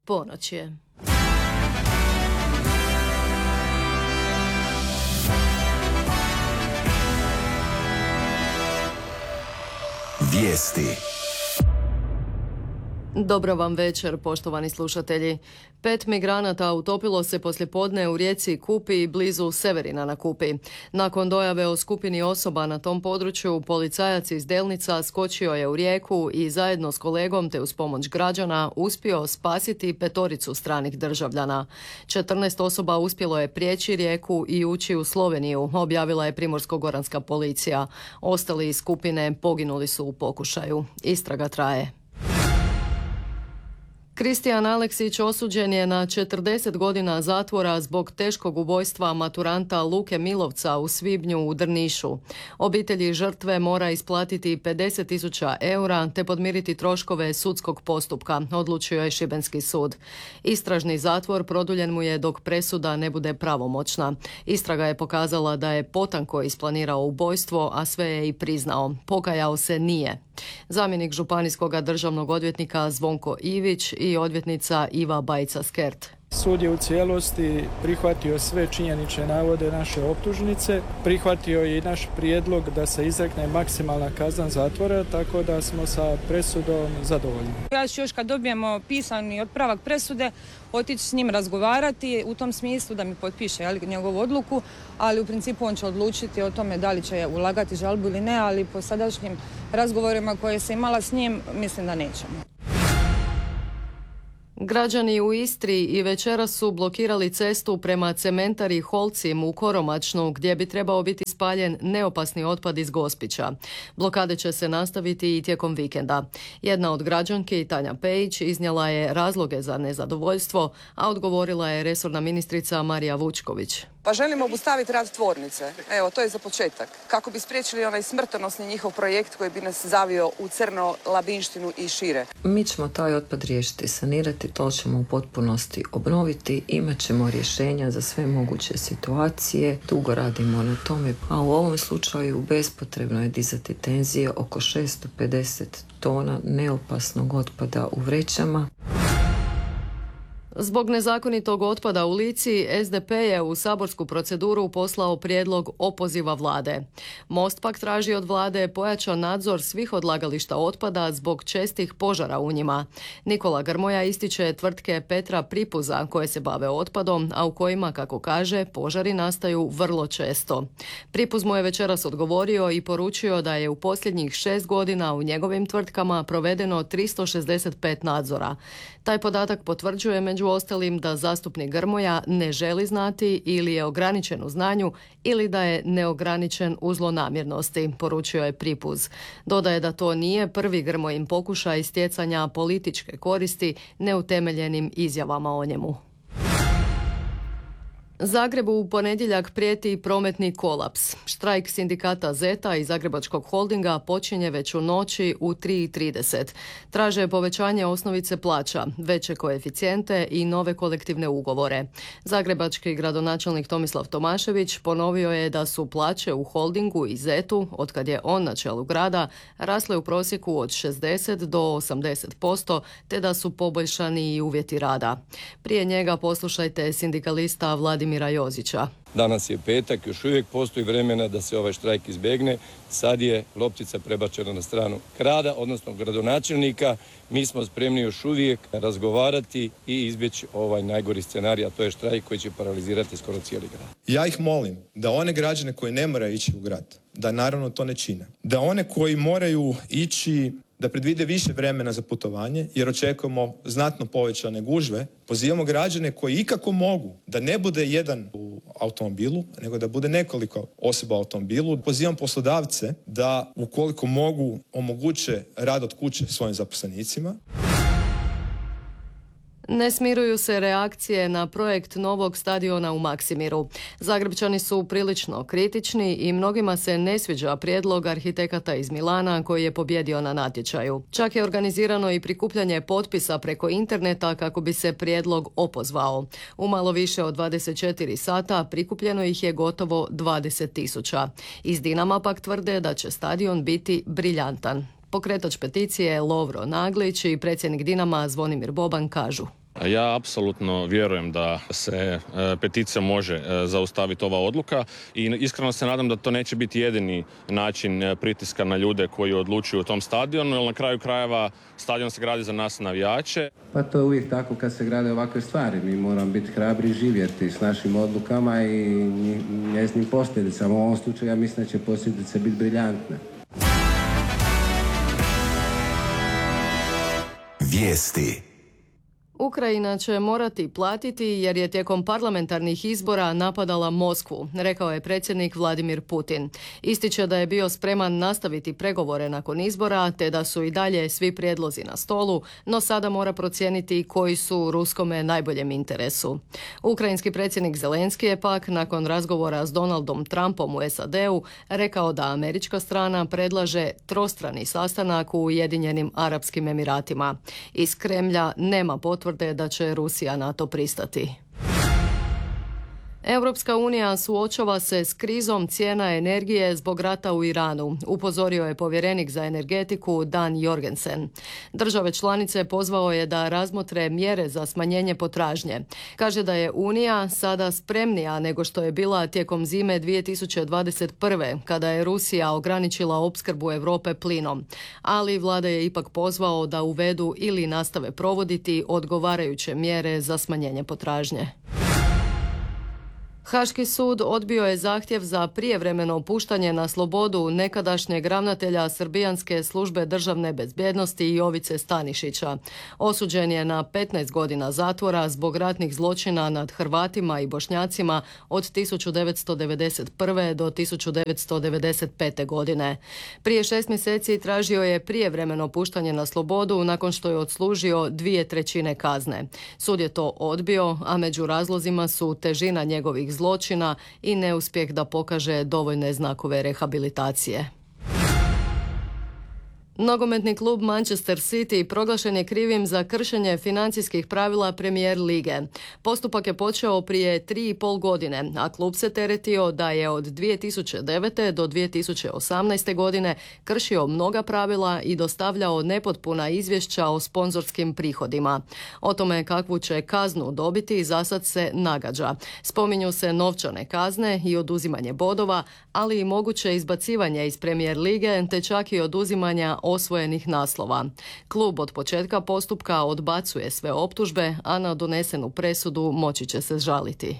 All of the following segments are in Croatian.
ponoć je. Vijesti. Dobro vam večer, poštovani slušatelji. 5 migranata utopilo se poslijepodne u rijeci Kupi blizu Severina na Kupi. Nakon dojave o skupini osoba na tom području, policajac iz Delnica skočio je u rijeku i zajedno s kolegom te uz pomoć građana uspio spasiti 5 stranih državljana. 14 osoba uspjelo je prijeći rijeku i ući u Sloveniju, objavila je Primorsko-goranska policija. Ostali iz skupine poginuli su u pokušaju. Istraga traje. Kristijan Aleksić osuđen je na 40 godina zatvora zbog teškog ubojstva maturanta Luke Milovca u svibnju u Drnišu. Obitelji žrtve mora isplatiti 50.000 eura te podmiriti troškove sudskog postupka, odlučio je Šibenski sud. Istražni zatvor produljen mu je dok presuda ne bude pravomoćna. Istraga je pokazala da je potanko isplanirao ubojstvo, a sve je i priznao. Pokajao se nije. Zamjenik županijskog državnog odvjetnika Zvonko Ivić i odvjetnica Iva Bajca-Skert. Sud je u cijelosti prihvatio sve činjenične navode naše optužnice, prihvatio je i naš prijedlog da se izrekne maksimalna kazna zatvora, tako da smo sa presudom zadovoljni. Ja ću još kad dobijemo pisani otpravak presude otići s njim razgovarati u tom smislu da mi potpiše njegovu odluku, ali u principu on će odlučiti o tome da li će ulagati žalbu ili ne, ali po sadašnjim razgovorima koje se imala s njim mislim da nećemo. Građani u Istri i večeras su blokirali cestu prema cementari Holcim u Koromačnu, gdje bi trebao biti spaljen neopasni otpad iz Gospića. Blokade će se nastaviti i tijekom vikenda. Jedna od građanki, Tanja Pejić, iznijela je razloge za nezadovoljstvo, a odgovorila je resorna ministrica Marija Vučković. Pa želimo obustaviti rad tvornice. Evo, to je za početak. Kako bi spriječili onaj smrtonosni njihov projekt koji bi nas zavio u crno, Labinštinu i šire. Mi ćemo taj otpad riješiti, sanirati, to ćemo u potpunosti obnoviti, imat ćemo rješenja za sve moguće situacije, dugo radimo na tome, a u ovom slučaju bespotrebno je dizati tenzije oko 650 tona neopasnog otpada u vrećama. Zbog nezakonitog otpada u Lici, SDP je u saborsku proceduru poslao prijedlog opoziva vlade. Most pak traži od vlade pojačan nadzor svih odlagališta otpada zbog čestih požara u njima. Nikola Grmoja ističe tvrtke Petra Pripuza koje se bave otpadom, a u kojima, kako kaže, požari nastaju vrlo često. Pripuz mu je večeras odgovorio i poručio da je u posljednjih 6 godina u njegovim tvrtkama provedeno 365 nadzora. Taj podatak potvrđuje među ostalim da zastupnik Grmoja ne želi znati ili je ograničen u znanju ili da je neograničen u zlonamjernosti, poručio je Pripuz. Dodaje da to nije prvi Grmojin pokušaj stjecanja političke koristi neutemeljenim izjavama o njemu. Zagrebu u ponedjeljak prijeti prometni kolaps. Štrajk sindikata Zeta i Zagrebačkog holdinga počinje već u noći u 3:30. Traže povećanje osnovice plaća, veće koeficijente i nove kolektivne ugovore. Zagrebački gradonačelnik Tomislav Tomašević ponovio je da su plaće u holdingu i Zetu, otkad je on na čelu grada, rasle u prosjeku od 60 do 80%, te da su poboljšani i uvjeti rada. Prije njega poslušajte sindikalista Vladimira Jozića. Danas je petak, još uvijek postoji vremena da se ovaj štrajk izbjegne. Sad je loptica prebačena na stranu grada, odnosno gradonačelnika. Mi smo spremni još uvijek razgovarati i izbjeći ovaj najgori scenarij, a to je štrajk koji će paralizirati skoro cijeli grad. Ja ih molim da one građane koji ne moraju ići u grad, da naravno to ne čine. Da one koji moraju ići, da predvide više vremena za putovanje, jer očekujemo znatno povećane gužve. Pozivamo građane koji ikako mogu da ne bude jedan u automobilu, nego da bude nekoliko osoba u automobilu. Pozivam poslodavce da, ukoliko mogu, omoguće rad od kuće svojim zaposlenicima. Ne smiruju se reakcije na projekt novog stadiona u Maksimiru. Zagrebčani su prilično kritični i mnogima se ne sviđa prijedlog arhitekata iz Milana koji je pobjedio na natječaju. Čak je organizirano i prikupljanje potpisa preko interneta kako bi se prijedlog opozvao. U malo više od 24 sata prikupljeno ih je gotovo 20.000. Iz Dinama pak tvrde da će stadion biti briljantan. Pokretač peticije Lovro Naglić i predsjednik Dinama Zvonimir Boban kažu: Ja apsolutno vjerujem da se peticija može zaustaviti ova odluka i iskreno se nadam da to neće biti jedini način pritiska na ljude koji odlučuju o tom stadionu, jer na kraju krajeva stadion se gradi za nas navijače. Pa to je uvijek tako kad se grade ovakve stvari. Mi moramo biti hrabri i živjeti s našim odlukama i njeznim posljedicama. U ovom slučaju ja mislim da će posljedice biti briljantne. Vijesti. Ukrajina će morati platiti jer je tijekom parlamentarnih izbora napadala Moskvu, rekao je predsjednik Vladimir Putin. Ističe da je bio spreman nastaviti pregovore nakon izbora, te da su i dalje svi prijedlozi na stolu, no sada mora procijeniti koji su ruskome najboljem interesu. Ukrajinski predsjednik Zelenski je pak nakon razgovora s Donaldom Trumpom u SAD-u rekao da američka strana predlaže trostrani sastanak u Ujedinjenim Arapskim Emiratima. Iz Kremlja nema potvrde da će Rusija na to pristati. Europska unija suočava se s krizom cijena energije zbog rata u Iranu, upozorio je povjerenik za energetiku Dan Jorgensen. Države članice pozvao je da razmotre mjere za smanjenje potražnje. Kaže da je Unija sada spremnija nego što je bila tijekom zime 2021. kada je Rusija ograničila opskrbu Europe plinom. Ali vlada je ipak pozvao da uvedu ili nastave provoditi odgovarajuće mjere za smanjenje potražnje. Haški sud odbio je zahtjev za prijevremeno puštanje na slobodu nekadašnjeg ravnatelja Srbijanske službe državne bezbjednosti Jovice Stanišića. Osuđen je na 15 godina zatvora zbog ratnih zločina nad Hrvatima i Bošnjacima od 1991. do 1995. godine. Prije 6 mjeseci tražio je prijevremeno puštanje na slobodu nakon što je odslužio 2/3 kazne. Sud je to odbio, a među razlozima su težina njegovih zločina i neuspjeh da pokaže dovoljne znakove rehabilitacije. Nogometni klub Manchester City proglašen je krivim za kršenje financijskih pravila Premier lige. Postupak je počeo prije 3,5 godine, a klub se teretio da je od 2009. do 2018. godine kršio mnoga pravila i dostavljao nepotpuna izvješća o sponzorskim prihodima. O tome kakvu će kaznu dobiti zasad se nagađa. Spominju se novčane kazne i oduzimanje bodova, ali i moguće izbacivanje iz Premier lige te čak i oduzimanja osvojenih naslova. Klub od početka postupka odbacuje sve optužbe, a na donesenu presudu moći će se žaliti.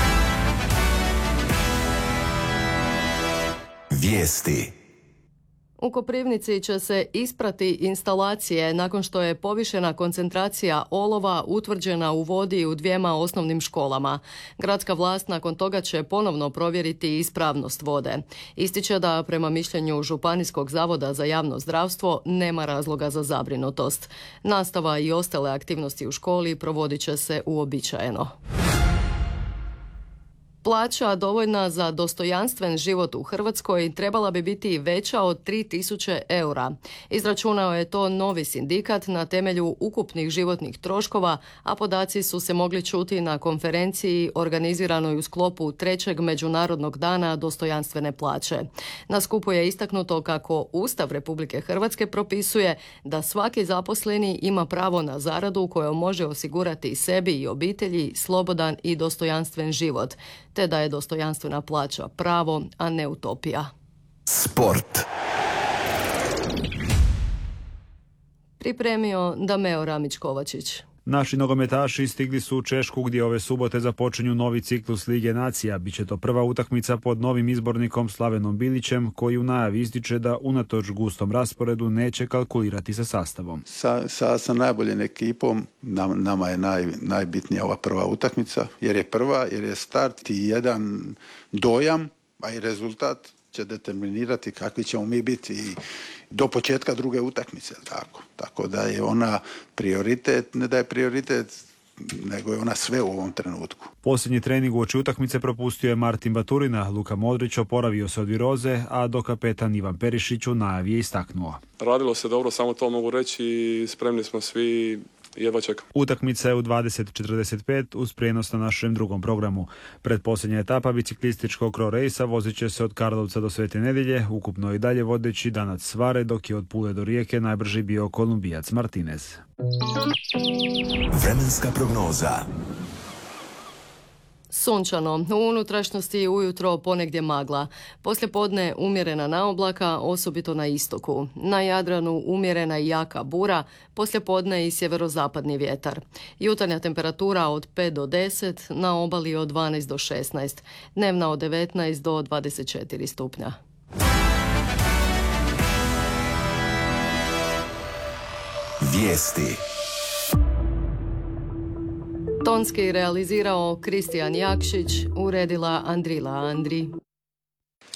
Vijesti. U Koprivnici će se isprati instalacije nakon što je povišena koncentracija olova utvrđena u vodi u 2 osnovnim školama. Gradska vlast nakon toga će ponovno provjeriti ispravnost vode. Ističe da prema mišljenju Županijskog zavoda za javno zdravstvo nema razloga za zabrinutost. Nastava i ostale aktivnosti u školi provodit će se uobičajeno. Plaća dovoljna za dostojanstven život u Hrvatskoj trebala bi biti veća od 3.000 eura. Izračunao je to novi sindikat na temelju ukupnih životnih troškova, a podaci su se mogli čuti na konferenciji organiziranoj u sklopu 3. Međunarodnog dana dostojanstvene plaće. Na skupu je istaknuto kako Ustav Republike Hrvatske propisuje da svaki zaposleni ima pravo na zaradu kojom može osigurati sebi i obitelji slobodan i dostojanstven život, te da je dostojanstvena plaća pravo, a ne utopija. Sport. Pripremio Dameo Ramić-Kovačić. Naši nogometaši stigli su u Češku gdje ove subote započinju novi ciklus Lige nacija. Biće to prva utakmica pod novim izbornikom Slavenom Bilićem, koji u najavi ističe da unatoč gustom rasporedu neće kalkulirati sa sastavom. Sa najboljom ekipom nama je najbitnija ova prva utakmica, jer je prva, jer je start i jedan dojam, a i rezultat će determinirati kakvi ćemo mi biti i do početka druge utakmice. Tako da je ona prioritet, ne da je prioritet, nego je ona sve u ovom trenutku. Posljednji trening uoči utakmice propustio je Martin Baturina, Luka Modrić oporavio se od viroze, a dokapetan Ivan Perišić u najavi je istaknuo. Radilo se dobro, samo to mogu reći i spremni smo svi. Jedva čekam. Utakmica je u 20:45 uz prijenos na našem drugom programu. Predposljednja etapa biciklističkog Cro-Racea vozit će se od Karlovca do Svete Nedjelje, ukupno i dalje vodeći Danac Svare, dok je od Pule do Rijeke najbrži bio Kolumbijac Martinez. Vremenska prognoza. Sunčano, u unutrašnjosti ujutro ponegdje magla. Poslijepodne umjerena naoblaka, osobito na istoku. Na Jadranu umjerena i jaka bura, poslijepodne i sjeverozapadni vjetar. Jutarnja temperatura od 5 do 10, na obali od 12 do 16, dnevna od 19 do 24 stupnja. Vijesti. Tonski realizirao Kristijan Jakšić, uredila Andrila Andri.